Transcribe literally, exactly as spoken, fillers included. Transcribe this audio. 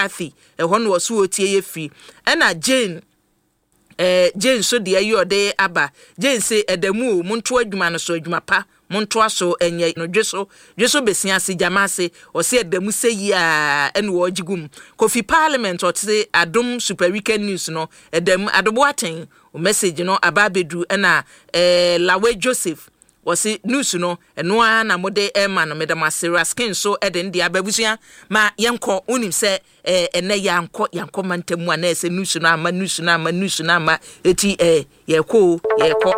McCarthy ehɔ no so otie ye fi na Jane eh Jane so de ayode aba Jane say edamu monto adwuma no so adwuma pa monto aso enye no dweso dweso besia se jama se o se edamu se yi a ene wo jigum Kofi Parliament o te Adom Super Weekend News no edamu adobo aten o message no ababedu na eh Lawe Joseph wasi news no eno a na mode ema no medama Sarah Skin so e de ndi ababusua ma yenko unim se eh ene yanko yanko mantamu na ese news no ama news no ama news no ama eti eh yeko yeko